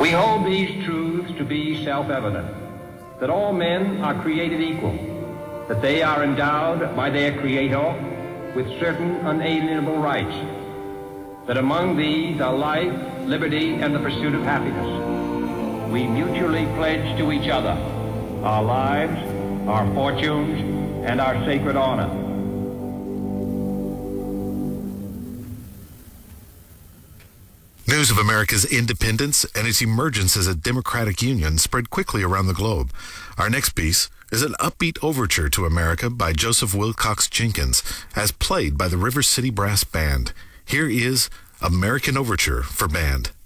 We hold these truths to be self-evident, that all men are created equal, that they are endowed by their Creator with certain unalienable rights, that among these are life, liberty, and the pursuit of happiness. We mutually pledge to each other our lives, our fortunes, and our sacred honor. News of America's independence and its emergence as a democratic union spread quickly around the globe. Our next piece is an upbeat overture to America by Joseph Wilcox Jenkins, as played by the River City Brass Band. Here is American Overture for Band.